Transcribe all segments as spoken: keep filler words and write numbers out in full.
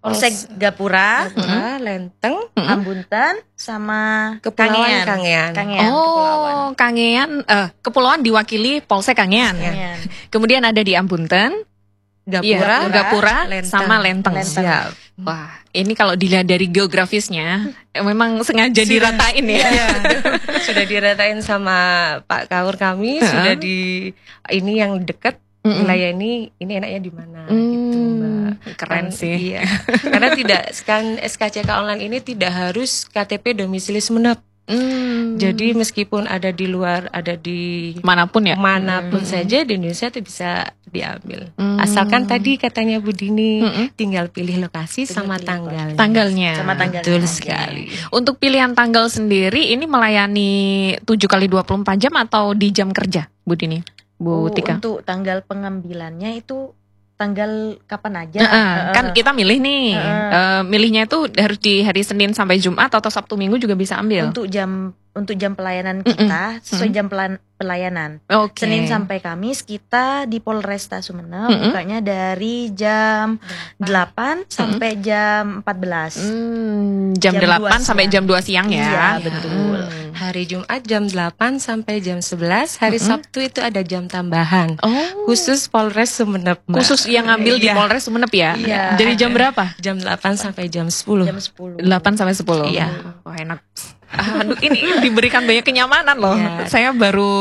Polsek Gapura, Gapura, Lenteng, Ambuntan, sama Kepulauan Kangean. Kangean. Kangean, Oh, Kepulauan. Kangean, eh, Kepulauan diwakili Polsek Kangean. Kangean. Kemudian ada di Ambunten, Gapura, iya, Gapura, Lenteng. sama Lenteng. Lenteng. Siap. Wah, ini kalau dilihat dari geografisnya, eh, memang sengaja diratain ya. Iya. Sudah diratain sama Pak Kaur kami, sudah di ini yang dekat Mm-mm. wilayah ini, ini enaknya di mana Hmm, gitu, Mbak. keren Kan, sih. Iya. Karena tidak kan S K C K online ini tidak harus K T P domisili Sumeneb. Hmm. Jadi meskipun ada di luar, ada di manapun ya. manapun saja di Indonesia itu bisa diambil. Hmm. Asalkan tadi katanya Bu Dini Mm-mm. tinggal pilih lokasi sama pilih tanggalnya. Tanggalnya. Sama tanggalnya. Betul Oke. sekali. Untuk pilihan tanggal sendiri ini melayani tujuh kali dua puluh empat jam atau di jam kerja, Bu Dini? Bu Oh, Tika. untuk tanggal pengambilannya itu tanggal kapan aja? Heeh, Heeh. kan kita milih nih, Heeh. Eh, milihnya itu harus di hari Senin sampai Jumat atau Sabtu Minggu juga bisa ambil. Untuk jam untuk jam pelayanan kita sesuai Mm-mm. jam pelan- pelayanan. Oke. Senin sampai Kamis kita di Polresta Sumeneb Mm-mm. bukanya dari jam delapan sampai jam empat belas. Hmm, jam, Jam delapan dua sampai siang. jam dua siang ya. Iya, betul. Hmm. Hari Jumat jam delapan sampai jam sebelas, hari Mm-mm. Sabtu itu ada jam tambahan. Oh, Khusus Polres Sumeneb, Mbak. khusus yang ngambil di Iya. Polres Sumeneb ya. Iya. Dari jam berapa? Jam delapan sampai jam sepuluh. Jam sepuluh. delapan sampai sepuluh. Iya. Wah, enak. Aduh, ini diberikan banyak kenyamanan loh. Iya. Saya baru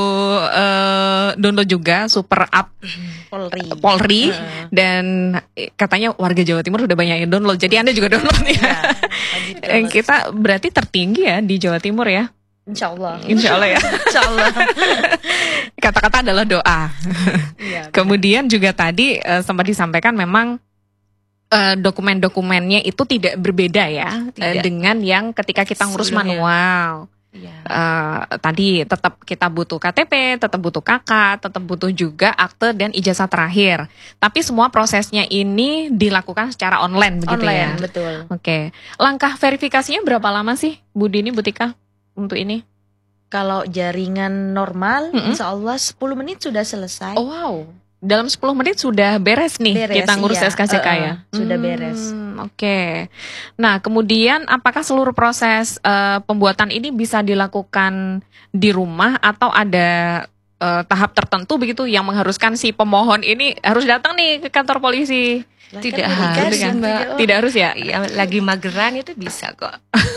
eh, download juga super app Polri. Polri Heeh. dan eh, katanya warga Jawa Timur udah banyak yang download. Jadi Anda juga download ya. Iya, wajib Eh, download. Kita berarti tertinggi ya di Jawa Timur ya. Insya Allah. Insya Allah ya. Insya Allah. Kata-kata adalah doa. Iya. Kemudian juga tadi eh, sempat disampaikan memang eh, dokumen-dokumennya itu tidak berbeda ya eh, Tidak. dengan yang ketika kita ngurus Sebelumnya. manual. Iya. Eh, tadi tetap kita butuh K T P, tetap butuh K K, tetap butuh juga akte dan ijazah terakhir. Tapi semua prosesnya ini dilakukan secara online begitu ya. Online, betul. Oke. Langkah verifikasinya berapa lama sih, Bu Dini, Bu Tika, untuk ini? Kalau jaringan normal, Mm-mm. insya Allah sepuluh menit sudah selesai. Oh wow. Dalam sepuluh menit sudah beres nih Beres, kita ngurus iya. S K C K Uh-uh, ya. sudah Hmm, beres. Oke. Nah, kemudian apakah seluruh proses eh, pembuatan ini bisa dilakukan di rumah atau ada eh, tahap tertentu begitu yang mengharuskan si pemohon ini harus datang nih ke kantor polisi? Lah, Tidak kan harus, dikasih, kan, Mbak. video. Tidak harus ya? Iya, lagi mageran itu bisa kok.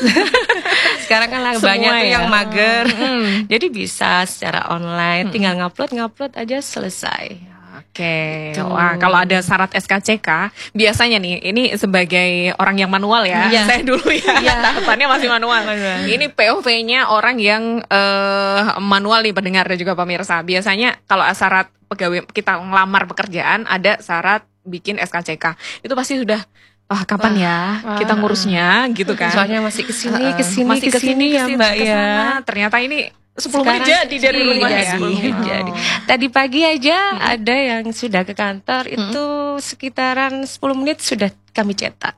Sekarang kan lagi Semua banyak tuh ya? yang mager. Hmm. Jadi bisa secara online, tinggal ngupload ngupload aja selesai. Oke, Gitu. wah kalau ada syarat S K C K, biasanya nih, ini sebagai orang yang manual ya, Iya. saya dulu ya, tahapannya masih manual. Manual. Ini P O V-nya orang yang eh, manual nih pendengar dan juga pemirsa. Biasanya kalau syarat pegawai kita ngelamar pekerjaan ada syarat bikin S K C K, itu pasti sudah, wah kapan ya kita ngurusnya gitu kan? Soalnya masih kesini, Heeh, kesini, masih kesini, ya kesini, Mbak kesana. ya. Ternyata ini sepuluh Sekarang menit jadi dari iya, rumah ya. jadi, Oh. jadi. Tadi pagi aja ada yang sudah ke kantor itu sekitaran sepuluh menit sudah kami cetak.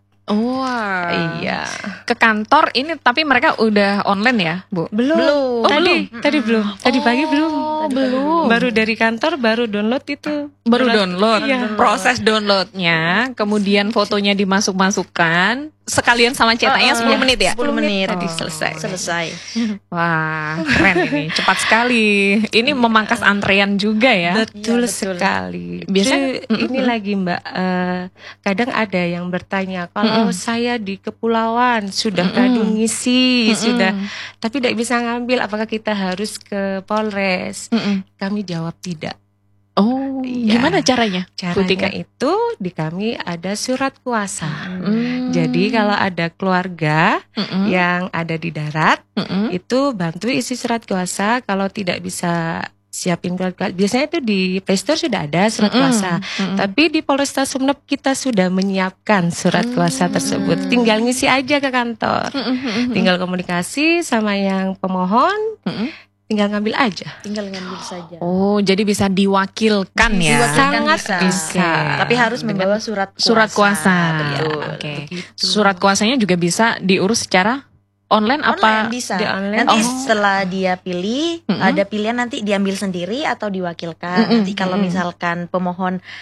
Wah. Iya. Ke kantor ini tapi mereka udah online ya, Bu? Belum. Belum. Oh, tadi, belum. tadi belum. Tadi pagi belum. Oh, belum. Baru dari kantor baru download itu. Baru Surat- download. Iya. Proses downloadnya, kemudian fotonya dimasuk-masukkan, sekalian sama cetaknya Uh-uh. sepuluh menit ya? sepuluh menit. Tadi Oh. selesai. Selesai. Wah, keren ini. Cepat sekali. Ini memangkas antrean juga ya? Betul Iya, betul. sekali. Biasanya- Biasanya ini lagi Mbak, eh, kadang ada yang bertanya kalau saya di kepulauan sudah Mm-mm. kadung ngisi, Mm-mm. sudah, tapi tidak bisa ngambil. Apakah kita harus ke Polres? Mm-mm. Kami jawab tidak. Oh, Iya. gimana caranya? Caranya Tika? itu di kami ada surat kuasa. Hmm. Jadi kalau ada keluarga Mm-mm. yang ada di darat, Mm-mm. itu bantu isi surat kuasa. Kalau tidak bisa siapin surat kuasa, biasanya itu di Playstore sudah ada surat Mm-mm. kuasa. Mm-mm. Tapi di Polresta Sumeneb kita sudah menyiapkan surat kuasa tersebut. Tinggal ngisi aja ke kantor. Mm-mm. Tinggal komunikasi sama yang pemohon, Mm-mm. tinggal ngambil aja. Tinggal ngambil saja. Oh, jadi bisa diwakilkan ya? Diwakilkan Sangat bisa. bisa. Tapi harus membawa surat kuasa. Surat kuasa. Betul. Oke. Begitu. Surat kuasanya juga bisa diurus secara online apa? Online bisa. Di online? Nanti Oh. setelah dia pilih, Mm-mm. ada pilihan nanti diambil sendiri atau diwakilkan. Mm-mm. Nanti kalau Mm-mm. misalkan pemohon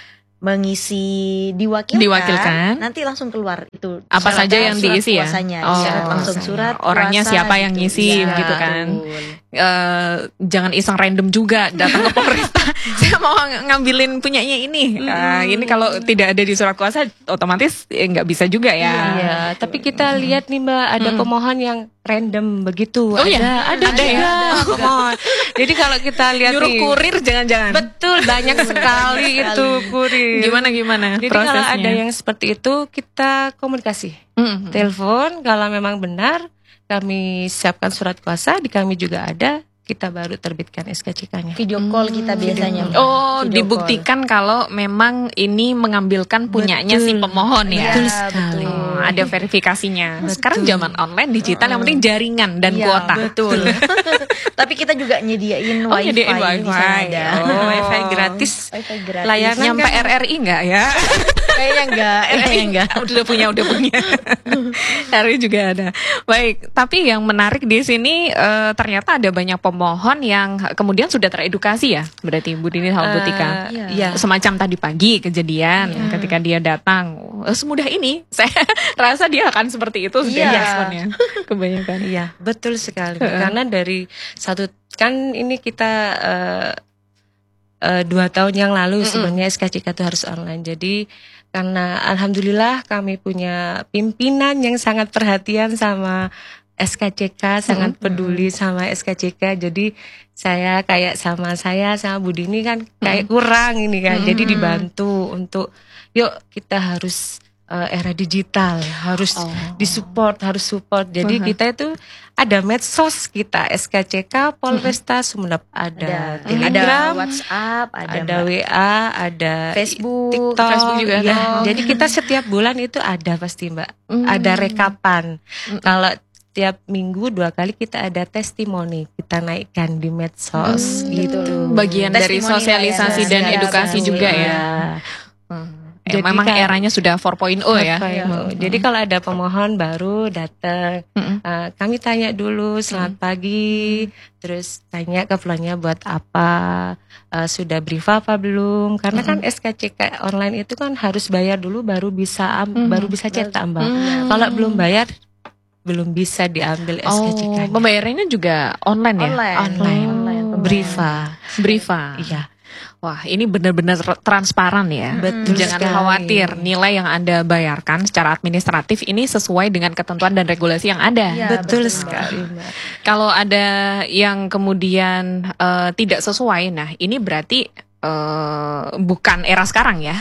mengisi diwakilkan, Diwakilkan. nanti langsung keluar itu Apa syarat- saja yang surat diisi ya? kuasanya, Oh, syarat langsung kuasanya. surat Orangnya kuasa siapa yang ngisi, Iya, begitu kan? betul. Eh, jangan iseng random juga datang ke pemerintah. Saya mau ng- ngambilin punyanya ini. Eh, ini kalau tidak ada di surat kuasa, otomatis eh, nggak bisa juga ya. Iya, tapi kita lihat nih Mbak, ada Mm-mm. pemohon yang random begitu. Oh ada, iya? ada, Ada ya? juga pemohon. Jadi kalau kita lihat Nyuruh nih, kurir jangan-jangan. betul banyak sekali itu kurir. Gimana gimana Jadi prosesnya? kalau ada yang seperti itu kita komunikasi, Mm-mm. telepon kalau memang benar kami siapkan surat kuasa, di kami juga ada, kita baru terbitkan S K C K-nya. Video call kita biasanya. Mbak. Oh, Video dibuktikan kalau memang ini mengambilkan punyanya Betul. si pemohon ya. Betul Betul sekali. Oh, ada verifikasinya. Betul. Sekarang zaman online digital yang penting jaringan dan Iya, kuota. Betul. Tapi kita juga nyediain Oh, wifi nyediain di wifi. sana ada. Oh. Wifi gratis. Wifi gratis. Layanan Nyampe kan- R R I enggak ya? Kayaknya enggak, kayaknya enggak. udah punya, udah punya. R R I juga ada. Baik, tapi yang menarik di sini eh, ternyata ada banyak pemohon yang kemudian sudah teredukasi ya. Berarti Bu Dini sama Bu Tika. Eh, Iya. Iya. Semacam tadi pagi kejadian ketika dia datang, "Oh, semudah ini." Saya rasa dia akan seperti itu sudah Iya. responnya. Kebanyakan. Iya, betul sekali. Karena dari satu kan ini kita eh, eh, dua tahun yang lalu sebenarnya S K C K itu harus online. Jadi karena alhamdulillah kami punya pimpinan yang sangat perhatian sama S K C K, sangat peduli sama S K C K. Jadi saya kayak sama saya sama Bu Dini kan kayak kurang ini kan. Jadi dibantu untuk yuk kita harus eh, era digital, harus Oh. disupport, harus support. Jadi Mhm. kita itu ada medsos kita S K C K Polresta Sumeneb, ada Ada Telegram, ada WhatsApp, ada, ada Mbak. W A, ada Facebook, TikTok, Facebook juga ada. iya. Oh. Jadi kita setiap bulan itu ada pasti Mbak, Hmm. ada rekapan. Kalau tiap minggu dua kali kita ada testimoni, kita naikkan di medsos Hmm, gitu. Bagian dari Testimoni sosialisasi layanan. dan Iya, edukasi betul. juga ya. Iya. Hmm. Eh, Jadi memang kan- eranya sudah empat titik nol ya. Apa ya? Jadi kalau ada pemohon baru datang, Mm-mm. eh, kami tanya dulu selamat pagi, terus tanya keperluannya buat apa, eh, sudah brief apa belum? Karena kan S K C K online itu kan harus bayar dulu baru bisa am- Mm. baru bisa cetak Mbak. Mm. Kalau belum bayar belum bisa diambil S K C K. Oh, pembayarannya juga online ya? Online. Online. Online. Briva. Briva. Iya. Wah, ini benar-benar ter- transparan ya. Betul Jangan sekali. khawatir, nilai yang Anda bayarkan secara administratif ini sesuai dengan ketentuan dan regulasi yang ada. Iya, betul, betul, sekali Mbak. Kalau ada yang kemudian eh, tidak sesuai, nah ini berarti eh, bukan era sekarang ya.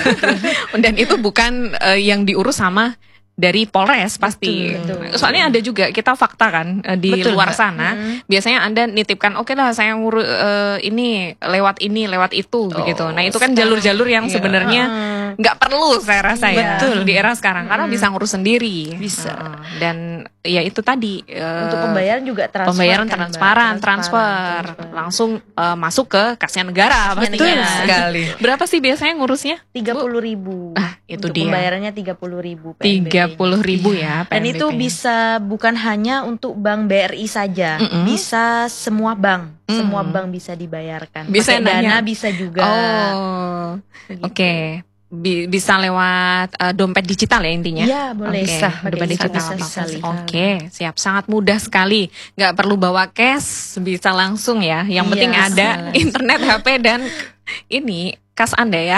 Dan itu bukan eh, yang diurus sama dari Polres pasti. Betul, betul. Soalnya ada juga kita fakta kan eh, di Betul, luar Mbak. sana biasanya Anda nitipkan oke lah saya ngurus eh, ini lewat ini lewat itu begitu. Nah, itu kan jalur-jalur yang Iya. sebenarnya nggak perlu saya rasa ya. Betul. Di era sekarang karena bisa ngurus sendiri. Bisa. Heeh. Dan ya itu tadi eh, Untuk pembayaran juga transfer. pembayaran kan, Mbak? transparan, transfer, langsung eh, masuk ke kasnya negara Betul pastinya. sekali. Berapa sih biasanya ngurusnya? tiga puluh ribu. Ah, itu Untuk dia. pembayarannya tiga puluh ribu. Tiga puluh ribu ya. Dan P N B itu P-nya. bisa bukan hanya untuk bank B R I saja, Mm-mm. bisa semua bank, Mm. semua bank bisa dibayarkan. Bisa Pakai nanya. dana bisa juga. Oh, oke. Bi- bisa lewat eh, dompet digital ya intinya. Iya boleh. Oke, Bisa. dompet Pakai digital bisa, apa? bisa, bisa. Oke, siap. Sangat mudah sekali. Nggak perlu bawa cash, bisa langsung ya. Yang Iya, penting ada bisa. internet, H P dan ini kas Anda ya.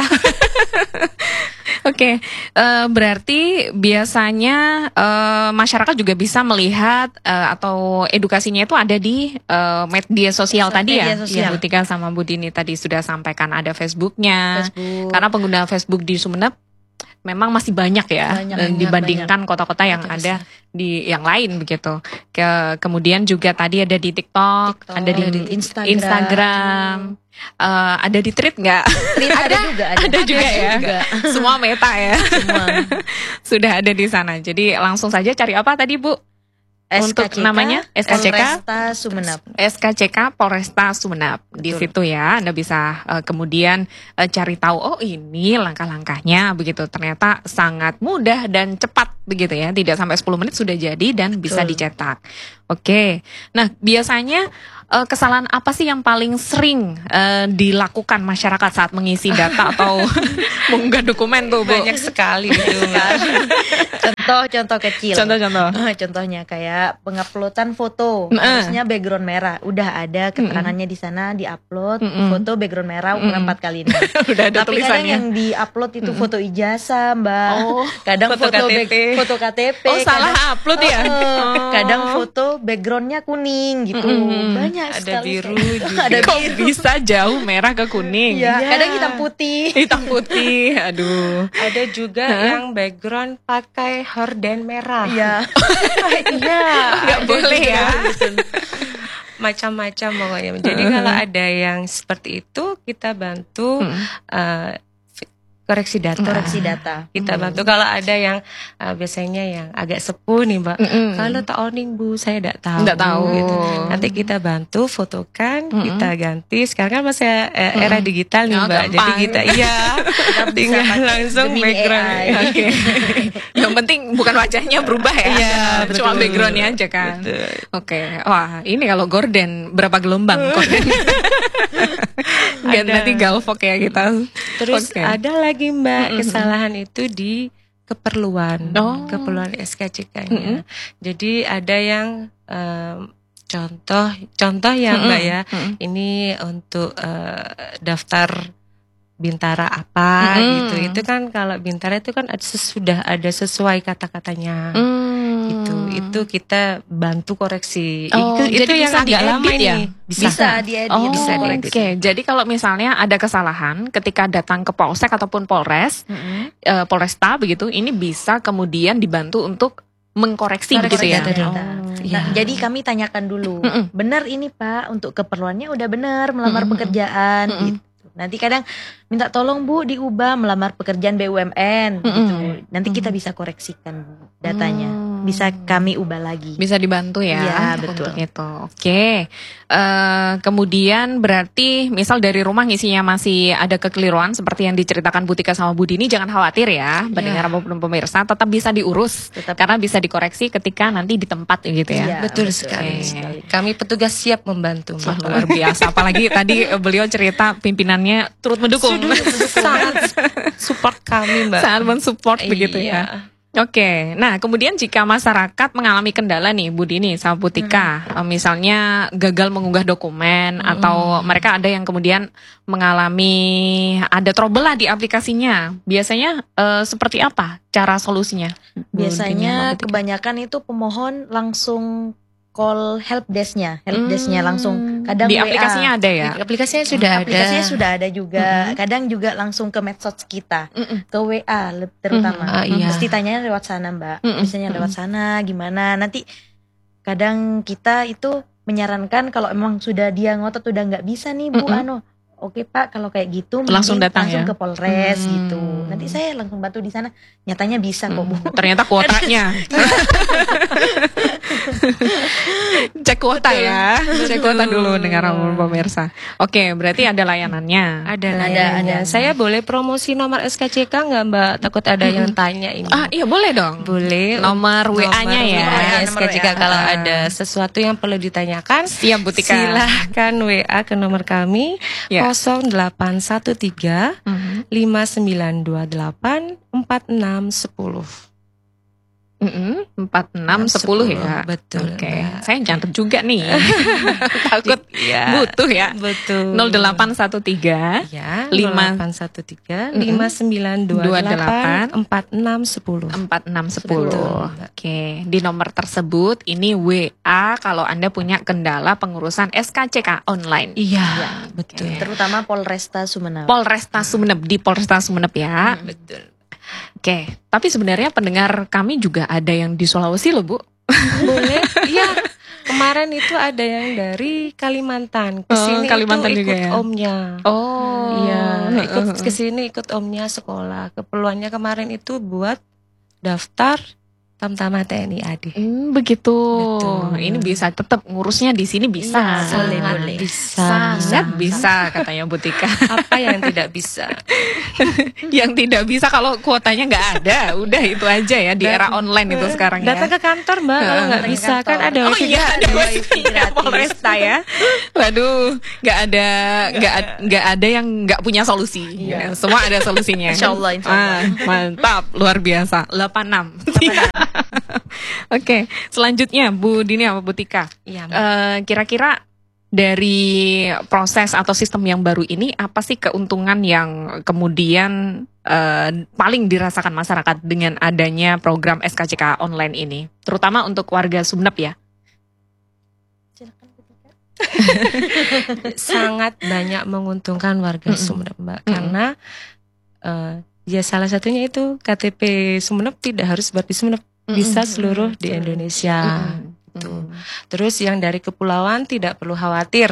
Oke, eh, berarti biasanya eh, masyarakat juga bisa melihat eh, atau edukasinya itu ada di eh, media sosial Media tadi ya. sosial. Ya, Bu Tika sama Bu Dini tadi sudah sampaikan ada Facebooknya. Facebook. Karena pengguna Facebook di Sumeneb memang masih banyak ya Banyak, eh, banyak, dibandingkan kota-kota yang Betul ada di yang lain begitu. Ke, kemudian juga tadi ada di TikTok, TikTok, ada di, di Instagram. Instagram, eh, ada di Thread nggak? Tweet ada juga, ada, Ada juga ya. juga. Semua meta ya. Semua. Sudah ada di sana. Jadi langsung saja cari apa tadi Bu? Untuk S K C K, namanya S K C K? Polresta Sumeneb. S K C K Polresta Sumeneb. Di Betul. situ ya Anda bisa eh, kemudian eh, cari tahu oh ini langkah-langkahnya begitu. Ternyata sangat mudah dan cepat begitu ya, tidak sampai sepuluh menit sudah jadi dan bisa Betul. dicetak. Oke, nah biasanya eh, kesalahan apa sih yang paling sering eh, dilakukan masyarakat saat mengisi data atau mengunggah dokumen tuh, Bu? Banyak sekali itu, Mbak. Contoh-contoh kecil. Contoh-contoh. Eh, Contohnya kayak penguploadan foto, Nah. harusnya background merah. Udah ada keterangannya di sana, diupload Mm-mm. foto background merah ukuran Mm-mm. empat kali enam. Udah ada Tapi kadang tulisannya. yang diupload itu foto ijazah, Mbak. Oh, Kadang foto foto K T P. back- foto K T P. Oh, salah upload ya? Eh, Oh. Kadang foto backgroundnya kuning gitu. Mm-mm. Banyak Ada sekali. biru kayak- juga. Ada Kok biru. bisa jauh merah ke kuning? Iya, Iya. kadang hitam putih. Hitam putih, aduh. Ada juga yang background pakai horden merah. Iya. Iya, Nggak ada boleh juga. ya. Macam-macam pokoknya. Jadi kalau ada yang seperti itu kita bantu Mm. eh, fi- koreksi data. Koreksi data. Kita bantu kalau ada yang eh, biasanya yang agak sepuh nih, Mbak. Mm-mm. Kalau tak owning Bu, saya tidak tahu. Nggak tahu. gitu. Nanti kita bantu fotokan, Mm-mm. kita ganti. Sekarang kan masih eh, era digital nih, Oh, Mbak. Jadi gampang. kita iya Kita bisa tinggal pakai langsung Gemini background. A I. Oke. Yang penting bukan wajahnya berubah ya. Iya, Cuma betul. backgroundnya aja kan. Betul. Oke. Wah, ini kalau gorden berapa gelombang gorden? Ganti Ada. nanti galvok ya kita. Terus Oke. ada lagi Mbak Mm-mm. kesalahan itu di keperluan, Oh. keperluan S K C K-nya. Mm-mm. Jadi ada yang em, contoh, contoh ya Mbak ya. Mm-mm. Ini untuk eh, daftar Bintara apa Mm-mm. gitu. Itu kan kalau Bintara itu kan ada, sudah ada sesuai kata-katanya. Hmm. Gitu. Itu kita bantu koreksi. Oh, itu itu jadi yang bisa agak lama diedit ya? ini. Bisa diedit, Oh, bisa oke. diedit. Jadi kalau misalnya ada kesalahan ketika datang ke Polsek ataupun Polres, Mm-mm. eh, Polresta begitu, ini bisa kemudian dibantu untuk mengkoreksi Koreksi begitu ya. data-data. Nah, Oh. Iya. jadi kami tanyakan dulu, Mm-mm. benar ini Pak untuk keperluannya udah benar melamar Mm-mm. pekerjaan Mm-mm. gitu. Nanti kadang minta tolong Bu diubah melamar pekerjaan B U M N Mm-mm. gitu. Nanti kita bisa koreksikan Bu, datanya, Hmm. bisa kami ubah lagi. Bisa dibantu ya. Iya, betul. Untuk itu. Oke. Eh, kemudian berarti misal dari rumah ngisinya masih ada kekeliruan seperti yang diceritakan Bu Tika sama Bu Dini, jangan khawatir ya, pendengar maupun pemirsa, tetap bisa diurus Tetap karena bisa dikoreksi ketika nanti di tempat gitu ya. Iya, Betul, betul. sekali. Oke. Kami petugas siap membantu. Wah, Mbak. luar biasa. Apalagi tadi eh, beliau cerita pimpinannya turut mendukung. Sangat support kami, Mbak. Sangat mensupport begitu Iya. ya. Oke, nah kemudian jika masyarakat mengalami kendala nih Bu Dini sama Bu Tika, eh, misalnya gagal mengunggah dokumen atau mereka ada yang kemudian mengalami ada trouble lah di aplikasinya, biasanya eh, seperti apa cara solusinya? Bu Dini sama Biasanya Bu Tika? kebanyakan itu pemohon langsung call help desk-nya, help desk-nya Hmm, langsung. Kadang di W A. aplikasinya ada ya. Aplikasinya sudah ada. Aplikasinya sudah ada juga. Mm-mm. Kadang juga langsung ke medsos kita, Mm-mm. ke W A le- terutama. Mm-mm. Ah, iya. Pasti tanya lewat sana, Mbak. Mm-mm. Biasanya lewat sana gimana. Nanti kadang kita itu menyarankan kalau emang sudah dia ngotot udah nggak bisa nih Bu, Mm-mm. anu. Oke Pak, kalau kayak gitu Langsung mending datang langsung ya? ke Polres Hmm. gitu. Nanti saya langsung bantu di sana. Nyatanya bisa kok Bu. Hmm, ternyata kuotanya. Cek kuota ya. Cek kuota dulu dengar pemirsa. Oke, berarti ada layanannya. Ada Ada, layanannya. ada. Saya boleh promosi nomor S K C K nggak, Mbak? Takut ada yang tanya ini. Ah, iya boleh dong. Boleh. Nomor W A-nya ya. W A S K C K Nomor W A. kalau ada sesuatu yang perlu ditanyakan. Siap Bu Tika. Silahkan W A ke nomor kami Ya. nol delapan satu tiga Mhm. lima sembilan dua delapan empat enam satu nol. Mm-mm, empat enam sepuluh ya. Betul, Oke, Mbak. saya catat juga nih. Takut Iya. butuh ya. Betul. nol delapan satu tiga Ya, Lima- nol delapan satu tiga Mm-mm. lima sembilan dua delapan empat enam satu nol. empat enam sepuluh. Betul. Oke, di nomor tersebut ini W A kalau Anda punya kendala pengurusan S K C K online. Iya, betul. Terutama Polresta Sumeneb. Polresta Sumeneb, di Polresta Sumeneb ya. Betul. Oke, tapi sebenarnya pendengar kami juga ada yang di Sulawesi loh Bu. Boleh? Iya. Kemarin itu ada yang dari Kalimantan. Kesini Oh, Kalimantan itu juga ikut ya? omnya. Oh, Iya, ikut kesini ikut omnya sekolah. Keperluannya kemarin itu buat daftar Tamtama T N I A D. Hmm, begitu. Betul. Ini bisa tetap ngurusnya di sini bisa. Iya, Sangat boleh. bisa. Sangat bisa katanya Bu Tika. Apa yang tidak bisa? Yang tidak bisa kalau kuotanya nggak ada, udah itu aja ya di era online itu sekarang ya. Datang ke kantor Mbak, kalau nggak Datang ke bisa kan kantor. ada Oh wifi iya ada gratis. wifi gratis. Polresta ya. Waduh, nggak ada nggak ad- nggak ada yang nggak punya solusi. Iya. Semua ada solusinya. Insya Allah, insya Allah. Ah, mantap, luar biasa. delapan enam. Oke, selanjutnya Bu Dini apa Bu Tika? Iya, Mbak. Eh, kira-kira dari proses atau sistem yang baru ini apa sih keuntungan yang kemudian eh, paling dirasakan masyarakat dengan adanya program S K C K online ini, terutama untuk warga Sumeneb ya? Silakan, Bu Tika. Sangat banyak menguntungkan warga Mm-mm. Sumeneb Mbak, Mm-mm. karena eh, ya salah satunya itu K T P Sumeneb tidak harus berarti Sumeneb, bisa seluruh di Indonesia. Mm-mm. Gitu. Mm. Terus yang dari kepulauan tidak perlu khawatir.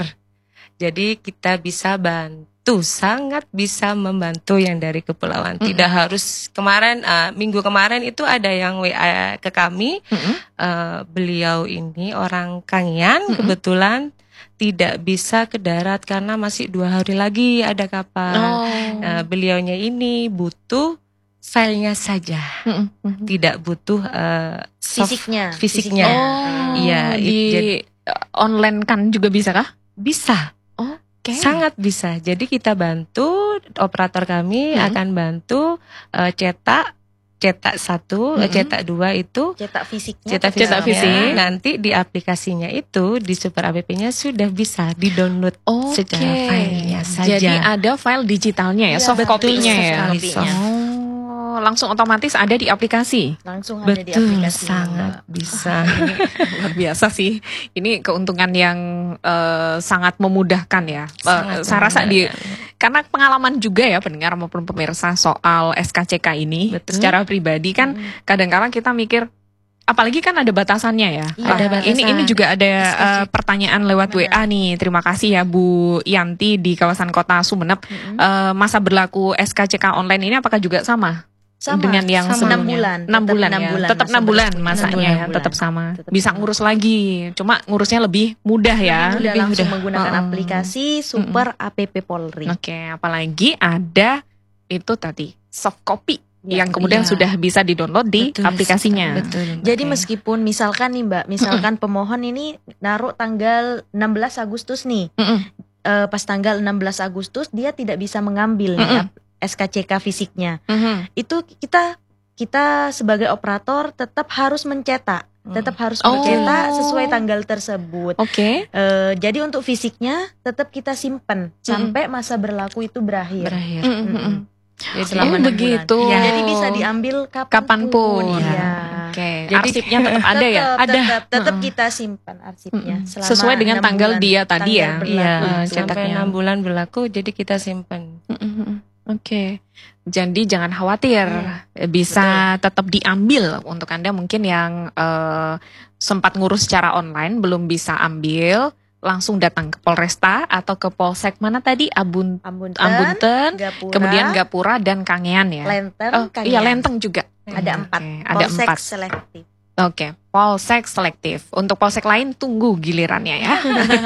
Jadi kita bisa bantu, sangat bisa membantu yang dari kepulauan. Mm-mm. Tidak harus kemarin eh, minggu kemarin itu ada yang W A ke kami. Mm-mm. Eh, beliau ini orang Kangean, Mm-mm. kebetulan tidak bisa ke darat karena masih dua hari lagi ada kapal. Oh. Nah, beliaunya ini butuh filenya saja, Mm-mm. Mm-mm. tidak butuh eh, soft- Fisiknya. fisiknya. Oh, Iya, di it- online kan juga bisa kah? Bisa, Oke. sangat bisa. Jadi kita bantu, operator kami Mm-mm. akan bantu eh, cetak, cetak satu, eh, Mm-mm. cetak dua itu. Cetak fisiknya. Cetak Cetak fisiknya, fisik. nanti di aplikasinya itu di Super App-nya sudah bisa di-download Oke. secara filenya saja. Jadi ada file digitalnya ya, Iya, soft betul, copy-nya soft ya. copy-nya. Oh, langsung otomatis ada di aplikasi. Langsung ada di Betul, aplikasi. sangat bisa. Luar biasa sih. Ini keuntungan yang eh, sangat memudahkan ya. Eh, Sangat saya rasa di memudahkan. karena pengalaman juga ya pendengar maupun pemirsa soal S K C K ini. Betul. Secara pribadi kan Mm. kadang-kadang kita mikir, apalagi kan ada batasannya ya. Iya. Pak, Ada batasan. Ini ini juga ada S K C K. eh, pertanyaan lewat W A nih. Terima kasih ya Bu Yanti di kawasan Kota Sumeneb. Mm-mm. Eh, masa berlaku S K C K online ini apakah juga sama? Sama. Dengan yang sama. sebelumnya? enam bulan. enam Tetap bulan enam ya. bulan Tetap masa enam bulan berlakunya. masanya enam ya, bulan. tetap sama. Tetap Bisa sama. ngurus lagi. Cuma ngurusnya lebih mudah ya. Udah lebih langsung mudah. menggunakan Uh-uh. aplikasi Super App Polri. Oke, apalagi ada itu tadi soft copy Ya, yang kemudian iya. sudah bisa di-download di Betul, aplikasinya. Betul. Jadi Oke. meskipun misalkan nih Mbak, misalkan pemohon ini naruh tanggal enam belas Agustus nih. Mm-mm. Eh, pas tanggal enam belas Agustus dia tidak bisa mengambil nih Mm-mm. ap- S K C K fisiknya. Mhm. Itu kita kita sebagai operator tetap harus mencetak, tetap harus Oh. mencetak sesuai tanggal tersebut. Oke. Eh, jadi untuk fisiknya tetap kita simpan sampai masa berlaku itu berakhir. Berakhir. Mm-mm. Mm-mm. Jadi Selama Oh, enam begitu. bulan. Iya. Jadi bisa diambil kapanpun. Kapanpun. Iya. Oke. Jadi- Arsipnya tetap ada ya? Tetap, Ada. Tetap, tetap Mm-mm. kita simpan arsipnya. Mm-mm. selama Sesuai dengan enam tanggal bulan. dia tadi ya? Tanggal Iya, berlaku. Hmm, sampai cetaknya. enam bulan berlaku, jadi kita simpan. Mm-mm. Oke, jadi jangan khawatir, Hmm, bisa tetap diambil untuk Anda mungkin yang eh, sempat ngurus secara online belum bisa ambil, langsung datang ke Polresta atau ke Polsek mana tadi Abun Ambunten, Ambunten, Gapura, kemudian Gapura dan Kangean ya. Lenten, Oh iya Kangean. Lenteng juga. Ada empat. Oke, ada Polsek empat. selektif. Oke, Polsek selektif. Untuk Polsek lain tunggu gilirannya ya.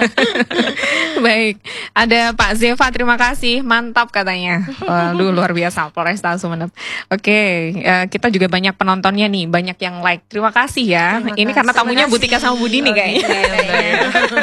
Baik, ada Pak Zeva, terima kasih, mantap katanya. Waduh, luar biasa Polresta Sumeneb. Oke, eh, kita juga banyak penontonnya nih, banyak yang like. Terima kasih ya. Terima Ini kasih. karena tamunya Terima Bu Tika sama Bu Dini kasih. kayaknya. Oke, kayaknya.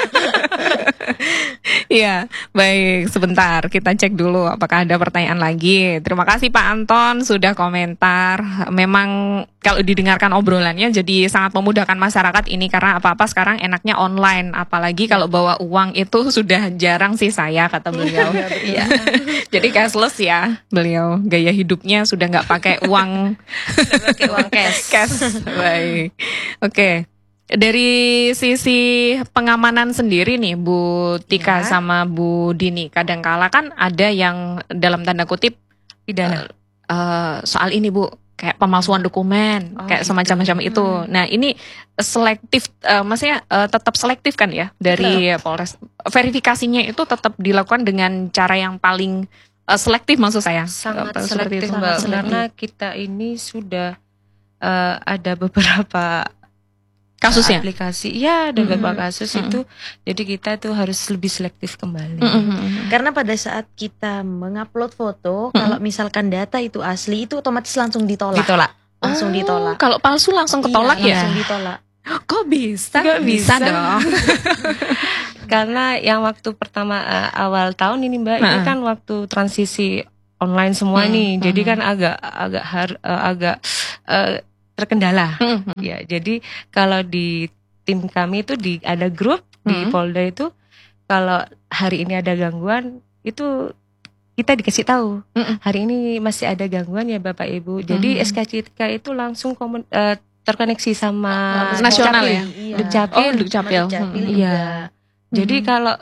Iya, baik. Sebentar, kita cek dulu apakah ada pertanyaan lagi. Terima kasih Pak Anton sudah komentar. Memang kalau didengarkan obrolannya jadi sangat memudahkan masyarakat ini karena apa-apa sekarang enaknya online. Apalagi kalau bawa uang itu sudah jarang sih saya, kata beliau. Iya. Jadi cashless ya beliau. Gaya hidupnya sudah nggak pakai uang Pakai uang cash. cash. Baik. Oke. Dari sisi pengamanan sendiri nih Bu Tika Ya. sama Bu Dini, kadangkala kan ada yang dalam tanda kutip Pidana. eh, soal ini Bu, kayak pemalsuan dokumen, Oh, kayak gitu. semacam-macam itu. Nah ini selektif, eh, maksudnya eh, tetap selektif kan ya dari Polres. Verifikasinya itu tetap dilakukan dengan cara yang paling eh, selektif maksud saya. Sangat Apa, seperti selektif itu. Mbak, Sangat karena kita ini sudah uh, ada beberapa Kasusnya? aplikasi, ya ada Mm-mm. beberapa kasus Mm-mm. itu. Jadi kita tuh harus lebih selektif kembali. Mm-mm. Karena pada saat kita mengupload foto, Mm-mm. kalau misalkan data itu asli, itu otomatis langsung ditolak. Ditolak. Langsung Oh, ditolak. Kalau palsu langsung ketolak Iya, ya? langsung ditolak. Kok bisa? Nggak bisa. dong. Karena yang waktu pertama uh, awal tahun ini Mbak, ini Nah. kan waktu transisi online semua Hmm, nih. hmm. Jadi kan agak agak har- uh, agak uh, terkendala. Mm-mm. Ya, jadi kalau di tim kami itu di ada grup di Hmm. Polda itu, kalau hari ini ada gangguan itu kita dikasih tahu. Mm-mm. Hari ini masih ada gangguan ya Bapak Ibu. Jadi Mhm. S K C K itu langsung komun- eh, terkoneksi sama Nasional Dukcapil. ya? Iya. Dukcapil. Oh, Dukcapil. Sama Dukcapil Hmm. Iya. juga. Jadi Mhm. kalau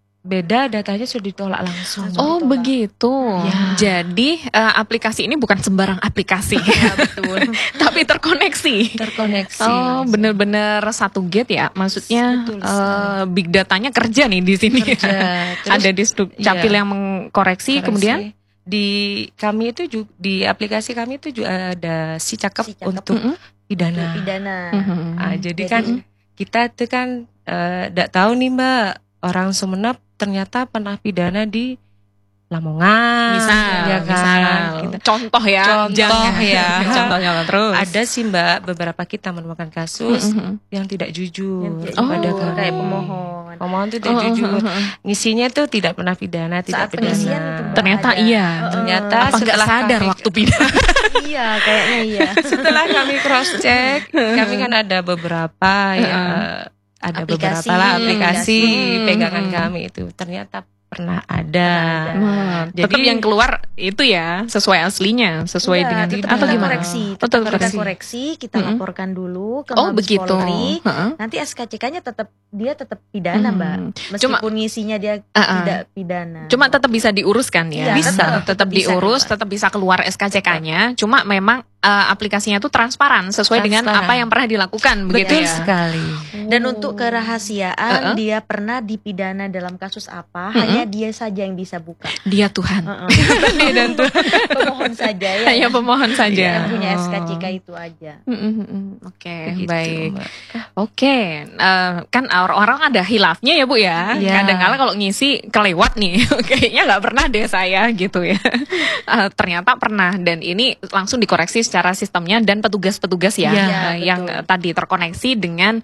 beda datanya sudah ditolak langsung. Langsung. Oh ditolak. begitu. Ya. Jadi eh, aplikasi ini bukan sembarang aplikasi, Iya, betul. tapi terkoneksi. Terkoneksi. Oh, bener-bener satu gate ya. Maksudnya Betul eh, sekali. big datanya kerja nih di sini. Kerja. Terus Ada di Dukcapil iya. yang mengkoreksi, koreksi. kemudian di kami itu juga di aplikasi kami itu juga ada si cakep Si Cakep. untuk Mm-mm. pidana. Pidana. Mhm. Ah, jadi Jadi- kan kita tuh kan tidak tahu nih Mbak, orang Sumenep ternyata pernah pidana di Lamongan. misal, ya kan. misal. Kita- Contoh ya. Contoh jangan. ya. Contohnya terus. ada sih Mbak beberapa kita menemukan kasus Mhm. yang tidak jujur. Yang Oh. pada Pada kayak kami. pemohon. Pemohon itu tidak Oh, jujur. oh, oh, oh. Ngisinya tuh tidak pernah pidana, tidak Saat pengisian pidana. itu, Mbak, Ternyata ada. iya. Heeh. Ternyata Apa nggak setelah sadar kami- waktu pidana? Iya, kayaknya iya. Setelah kami cross check, kami kan ada beberapa ya, Heeh. ada Aplikasi, beberapa lah aplikasi aplikasi. pegangan Hmm. kami itu ternyata pernah ada. Pernah ada. Wah, Jadi- tetap yang keluar itu ya sesuai aslinya, sesuai Enggak, dengan tetap atau kita gimana? koreksi, Oh, tetap tetap kita koreksi. koreksi, kita Mm-mm. laporkan dulu ke Oh Mabes begitu. Polri. Heeh. Nanti S K C K-nya tetap dia tetap pidana, Hmm. Mbak. Meskipun ngisinya dia Uh-uh. tidak pidana. Cuma tetap bisa diuruskan ya. Iya, Bisa. tetap, tetap bisa diurus, keluar. tetap bisa keluar S K C K-nya. Cuma memang eh, aplikasinya itu transparan sesuai dengan Transparan. apa yang pernah dilakukan begitu Betul ya. sekali. Dan Oh. untuk kerahasiaan Uh-uh. dia pernah dipidana dalam kasus apa, Mm-mm. hanya dia saja yang bisa buka. Dia Tuhan. Heeh. Dia dan tuh. Pemohon saja ya. Hanya pemohon saja. Yang punya Oh. S K C K itu aja. Mm, mm, mm. Oke, Begitu, baik. Mbak. Oke, eh, kan orang-orang ada hilafnya ya Bu ya. Iya. Kadang-kala kalau ngisi kelewat nih, kayaknya nggak pernah deh saya gitu ya. Eh, ternyata pernah dan ini langsung dikoreksi secara sistemnya dan petugas-petugas ya, Iya, eh, betul. yang eh, tadi terkoneksi dengan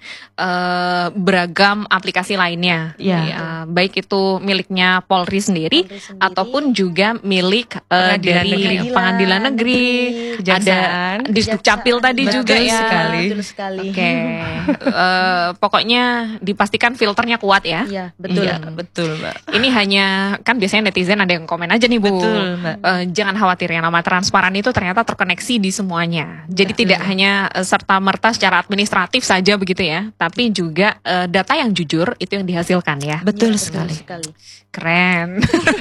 eh, beragam aplikasi lainnya. Iya. Ya, baik itu miliknya Polri sendiri Polri sendiri, ataupun juga milik eh, Pengadilan dari negeri. pengadilan negeri. Kejaksaan. Ada di Dukcapil tadi Betul juga ya. sekali. Betul sekali. Oke, Eh, pokoknya dipastikan filternya kuat ya. Iya, betul. Iya, betul, Mbak. Ini hanya kan biasanya netizen ada yang komen aja nih Bu. Betul, Mbak. Eh, jangan khawatir yang nama transparan itu ternyata terkoneksi di semuanya. Jadi Betul. tidak hanya serta merta secara administratif saja begitu ya, tapi juga eh, data yang jujur itu yang dihasilkan ya. Betul Iya, sekali. sekali. Keren.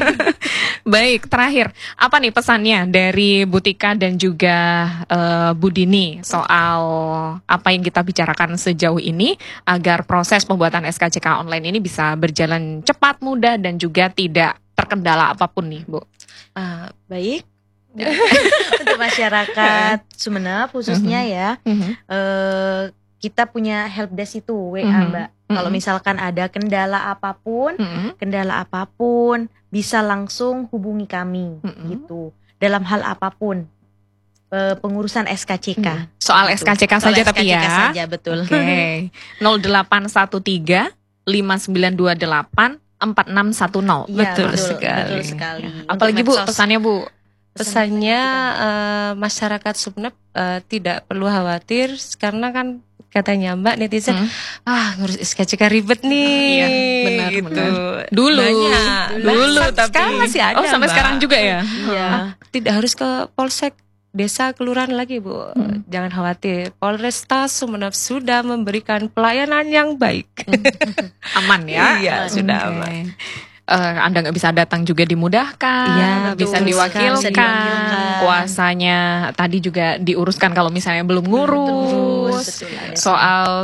Baik, terakhir apa nih pesannya dari Bu Tika dan juga eh, Bu Dini soal apa yang kita bicarakan sejauh ini agar proses pembuatan S K C K online ini bisa berjalan cepat, mudah dan juga tidak terkendala apapun nih, Bu. Ah, baik. Untuk masyarakat Sumenep khususnya ya, eh, kita punya helpdesk itu W A, Mhm. Mbak. Kalau Mhm. misalkan ada kendala apapun, Mm-mm. kendala apapun bisa langsung hubungi kami Mhm. gitu. Dalam hal apapun eh, pengurusan S K C K. Mm. Soal S K C K Soal saja S K C K tapi ya. saja, betul. Oke. nol delapan satu tiga lima sembilan dua delapan empat enam satu nol. Iya, Betul sekali. Betul sekali. Apalagi Untuk Bu medsos. pesannya Bu? Pesannya eh, masyarakat Sumenep eh, tidak perlu khawatir karena kan katanya Mbak netizen, Hmm. ah ngurus S K C K ribet nih. Iya, benar, gitu. benar. Dulu. Banyak. Dulu, Nah, tapi- sekarang masih ada. Oh sampai Mbak. sekarang juga ya? Iya. Tidak harus ke polsek, desa, kelurahan lagi Bu. Hmm. Jangan khawatir. Polresta Sumenep sudah memberikan pelayanan yang baik. Aman ya? Iya, Aman. sudah Oke. aman. Eh, Anda nggak bisa datang juga dimudahkan, Iya, bisa betul diwakilkan, sekali. Bisa diwakilkan. kuasanya tadi juga diuruskan kalau misalnya belum ngurus. Betul, betul, ada. Soal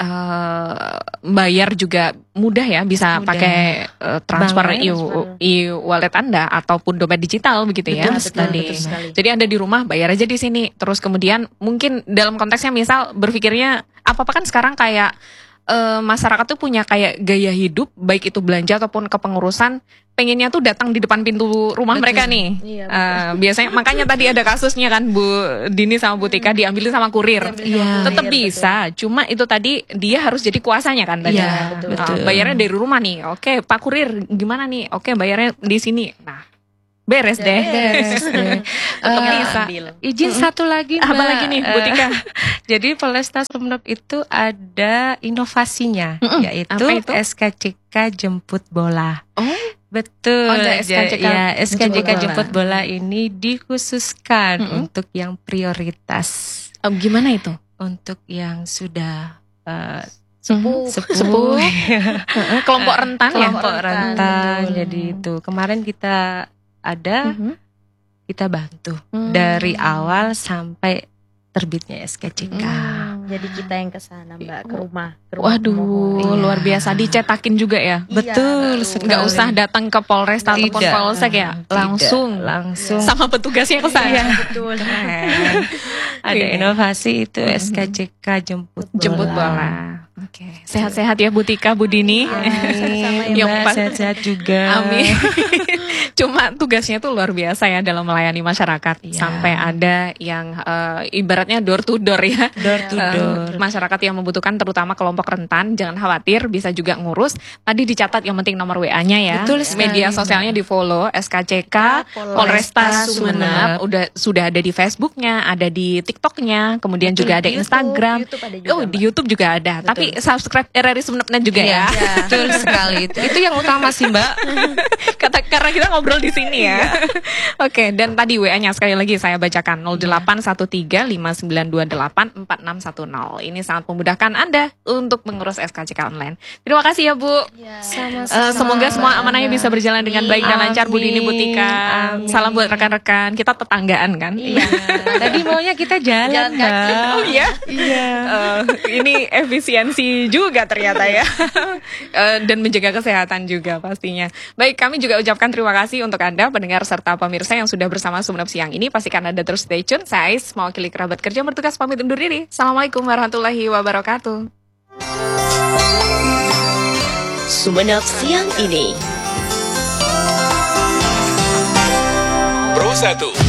uh, bayar juga mudah ya, bisa Mudah. pakai uh, transfer Bank, e-wallet Anda ataupun dompet digital begitu ya. Betul sekali. Tadi. betul sekali. Jadi Anda di rumah bayar aja di sini. Terus kemudian mungkin dalam konteksnya misal berpikirnya apa-apa kan sekarang kayak uh, masyarakat tuh punya kayak gaya hidup, baik itu belanja ataupun kepengurusan, pengennya tuh datang di depan pintu rumah Betul. mereka nih. Iya, Uh, biasanya makanya tadi ada kasusnya kan Bu Dini sama Bu Tika diambilin sama kurir. Iya. Tetap bisa, cuma itu tadi dia harus jadi kuasanya kan tadi. Iya, betul. betul. Uh, bayarnya dari rumah nih. Oke, Pak Kurir gimana nih? Oke, bayarnya di sini. Nah, beres deh. Beres deh. Tetap Eh, bisa. Izin satu lagi Apa Mbak. lagi nih, Bu Eh, Tika? Jadi Polresta Sumeneb itu ada inovasinya, Mm-mm. yaitu Apa itu? S K C K jemput bola. Oh, Betul. Oh, ada S K C K Ja- ya, S K C K jemput jemput bola. bola ini dikhususkan Mm-mm. untuk yang prioritas, um, gimana itu? untuk yang sudah eh, Sepuh. sepuh, Sepuh. Heeh, kelompok rentan ya? kelompok rentan, rentan. betul. Jadi itu kemarin kita ada, Mhm. kita bantu Hmm. dari awal sampai terbitnya S K C K. Hmm, jadi kita yang ke sana Mbak, ke rumah. Ke rumah Waduh, pemohon. Iya. luar biasa, dicetakin juga ya. Iya, Betul betul. Nggak usah datang ke Polres ataupun Tidak. Polsek ya, Tidak. langsung langsung sama petugasnya ke sana. Iya, betul. ada Iya. inovasi itu Mhm. S K C K jemput bola. Jemput bola. Oke, sehat-sehat ya Bu Tika, Bu Dini. Sama-sama ya, Yang Mbak. Mbak sehat-sehat juga. Amin. Cuma tugasnya tuh luar biasa ya dalam melayani masyarakat. Iya. Sampai ada yang eh, ibaratnya door to door ya. Door to Eh, door. masyarakat yang membutuhkan terutama kelompok rentan, jangan khawatir, bisa juga ngurus. Tadi dicatat yang penting nomor W A-nya ya. Betul sekali, Media Mbak. sosialnya di follow S K C K Polresta Sumeneb. Sumeneb. Udah sudah ada di Facebooknya, ada di TikToknya, kemudian Betul, juga ada di Instagram. YouTube ada juga, Oh, di Mbak. YouTube juga ada. Betul. Tapi subscribe R R I Sumenebnya juga ya. Iya. Betul sekali. Itu, itu yang utama sih Mbak. Kata karena kita ngobrol di sini ya. Oke, dan tadi W A-nya sekali lagi saya bacakan nol delapan satu tiga lima sembilan dua delapan empat enam satu nol. Ini sangat memudahkan Anda untuk mengurus S K C K online. Terima kasih ya Bu. Iya. Eh, semoga semua amanahnya bisa berjalan dengan baik dan lancar Bu Dini, Bu Tika. Amin. Salam buat rekan-rekan. Kita tetanggaan kan? Iya. Tadi maunya kita jalan, Jalan kaki. Mbak. Oh iya. Iya. Eh, ini efisiensi juga ternyata ya. Eh, dan menjaga kesehatan juga pastinya. Baik, kami juga ucapkan terima kasih untuk Anda pendengar serta pemirsa yang sudah bersama Sumeneb siang ini. Pastikan Anda terus stay tune. Saya Ais, mewakili kerabat kerja bertugas pamit undur diri. Assalamualaikum warahmatullahi wabarakatuh. Sumeneb siang ini. Pro satu